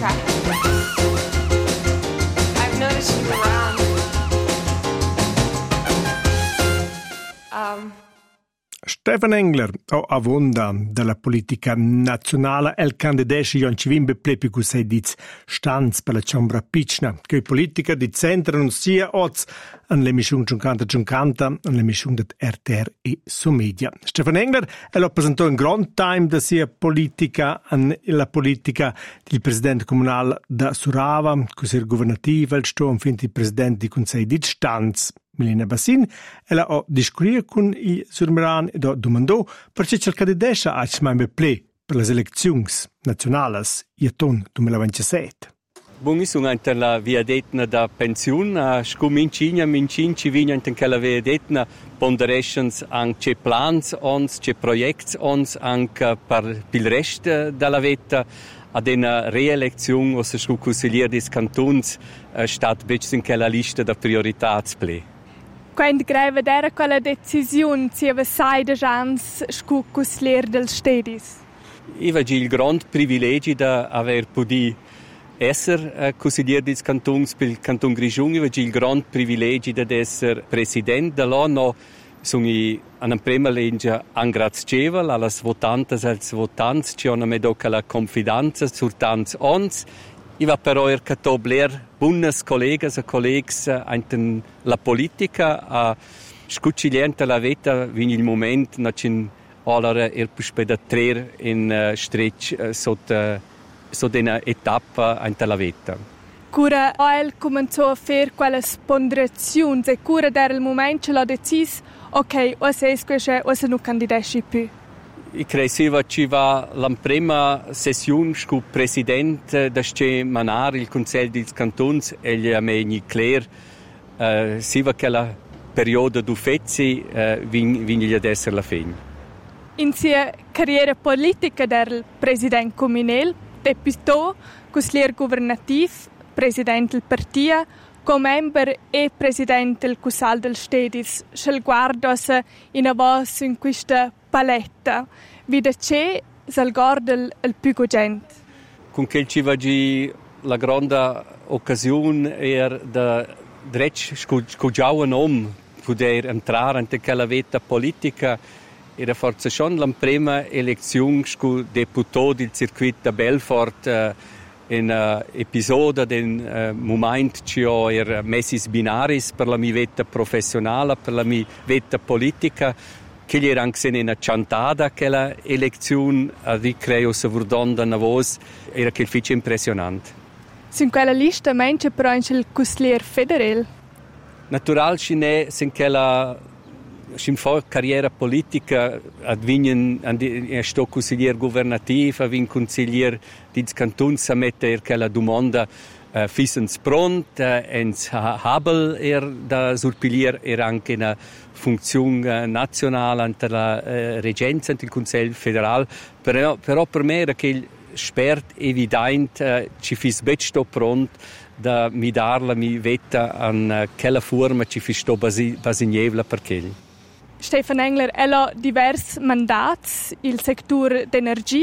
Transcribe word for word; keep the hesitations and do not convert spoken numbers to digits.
Okay. I've noticed you around. Um... Stefan Engler, o avonda della politica nazionale, el candidesce Jon Civin beplepi cu sei dits stanz per la Ciambra Picna, che politica di centro non sia oz en l'emissione cinquanta cinquanta, en l'emissione det R T R e su media. Stefan Engler, el ha presentato un grand time da sia politica, en la politica del presidente comunale da Surava, così governativa, il sto infine il presidente di Consiglio di stanz, Milena Bassin, ella ha discusso con il Surmeran e ha domandato perché c'è il candidato a mai ple per le elezioni nazionali in ottobre duemilaventisette. Buon sono anche la via detna da pensione, scu mincina mincin ci vigna anche la via detna ponderations anche plans ons, c'è proiects ons anche per il resto della vita. Ad una reelezione o se scu consigliere des cantons stat bec in quella lista da prioritätsple. Quando greve era quella decisione si aveva sai de jans scu consigliere del stedis? Io avevo il grande privilegio di aver potuto essere consigliere des cantons per il canton Grigiun. Io avevo il grande privilegio di essere presidente dell'anno. Sono in prima legge angrazievel alle votantes e votanti che hanno messo la confidenza su tanti anni. Io va però er catobler buone colleghe e colleghi in la politica a scuccigliente la vita vini il momento na cin allora er puspeda trer in uh, stretch uh, sotto sotto una etapa in la vita. Cura oil cominciò a fare quelle ponderazioni e cura era il momento che l'ha deciso ok, o se esque o se non candidesci più. I credevo ci va la prima sessione con il presidente da che manare il Consiglio dei Cantons e gli amici Claire uh, si va che la periodo du fezzi uh, vigni ad essere la fine. In sua carriera politica del presidente comunale, deputato, consigliere governativo, presidente del partito, come membro e presidente del Consiglio del Stedis, se guarda in avanti in questa paletta, vede c'è il guarda il più cogente. Con quel ci va la grande occasione era da drecci scugiare un uomo poter entrare in quella vita politica. Era forse schon la prima elezione scu deputato del circuito da Belfort uh, in uh, episodio del uh, momento che ho er messis binaris per la mia vita professionale, per la mia vita politica, che era anche in una chantada quella elezione, a ricreo se vurdonda na voz, era che fece impressionante. In quella lista menche però anche il consigliere federale? Natural c'è in quella in fa carriera politica advinen a sto consigliere governativo, avvin consigliere di cantons a mettere quella domanda uh, fissens pront, uh, ens habel er da surpilier er anche una funzione uh, nazionale ante la uh, regenza ante il Consiglio federale, però, però per me era che il spert evident uh, ci fis bet sto pront da mi dar la mi vetta an uh, quella forma ci fis sto basi, basignevla per quelli. Stefan Engler, ella ha diversi mandati, il settore d'energia